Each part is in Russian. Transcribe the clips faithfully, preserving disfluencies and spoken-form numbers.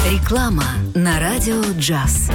Реклама на радио «Джаз».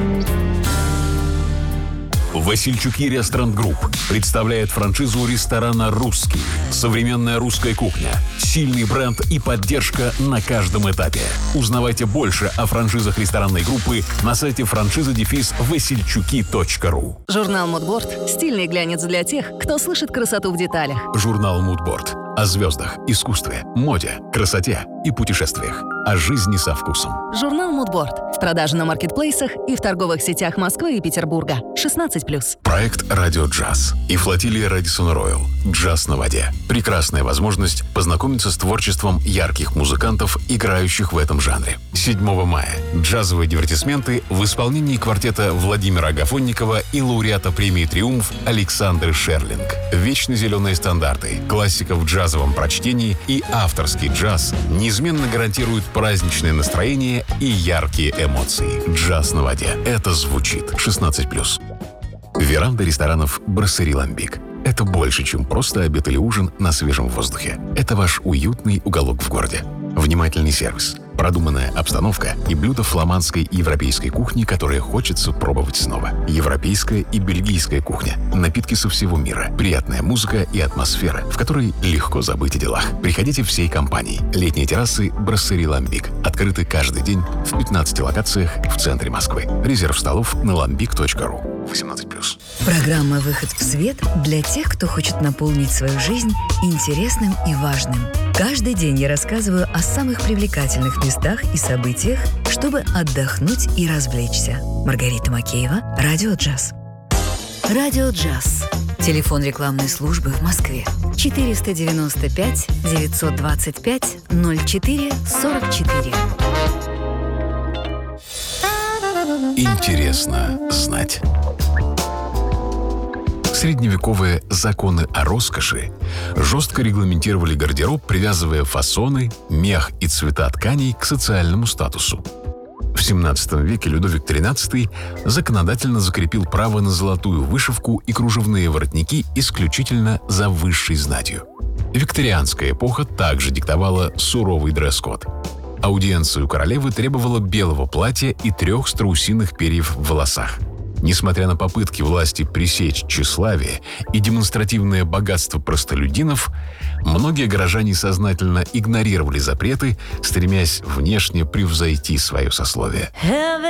Васильчуки Ресторан Групп представляет франшизу ресторана «Русский». Современная русская кухня, сильный бренд и поддержка на каждом этапе. Узнавайте больше о франшизах ресторанной группы на сайте франшиза дефис васильчуки точка ру. Журнал «Мудборд» – стильный глянец для тех, кто слышит красоту в деталях. Журнал «Мудборд» о звездах, искусстве, моде, красоте и путешествиях. О жизни со вкусом. Журнал «Мудборд» в продаже на маркетплейсах и в торговых сетях Москвы и Петербурга. шестнадцать плюс. Проект «Радио Джаз» и флотилия Радисон Роял «Джаз на воде». Прекрасная возможность познакомиться с творчеством ярких музыкантов, играющих в этом жанре. седьмого мая. Джазовые дивертисменты в исполнении квартета Владимира Агафонникова и лауреата премии «Триумф» Александры Шерлинг. Вечно зеленые стандарты, классика в джазовом прочтении и авторский джаз неизменно гарантируют праздничное настроение и яркие эмоции. «Джаз на воде». Это звучит. шестнадцать плюс. Веранда ресторанов «Брассери Ламбик». Это больше, чем просто обед или ужин на свежем воздухе. Это ваш уютный уголок в городе. Внимательный сервис, продуманная обстановка и блюда фламандской и европейской кухни, которые хочется пробовать снова. Европейская и бельгийская кухня, напитки со всего мира, приятная музыка и атмосфера, в которой легко забыть о делах. Приходите всей компанией. Летние террасы «Брассери Ламбик» открыты каждый день в пятнадцати локациях в центре Москвы. Резерв столов на ламбик точка ру. восемнадцать плюс. Программа «Выход в свет» для тех, кто хочет наполнить свою жизнь интересным и важным. Каждый день я рассказываю о самых привлекательных местах и событиях, чтобы отдохнуть и развлечься. Маргарита Макеева, Радио Джаз. Радио Джаз. Телефон рекламной службы в Москве. четыреста девяносто пять девятьсот двадцать пять ноль четыре сорок четыре. Интересно знать. Средневековые законы о роскоши жестко регламентировали гардероб, привязывая фасоны, мех и цвета тканей к социальному статусу. В семнадцатом веке Людовик тринадцатый законодательно закрепил право на золотую вышивку и кружевные воротники исключительно за высшей знатью. Викторианская эпоха также диктовала суровый дресс-код. Аудиенция у королевы требовала белого платья и трех страусиных перьев в волосах. Несмотря на попытки власти пресечь тщеславие и демонстративное богатство простолюдинов, многие горожане сознательно игнорировали запреты, стремясь внешне превзойти свое сословие.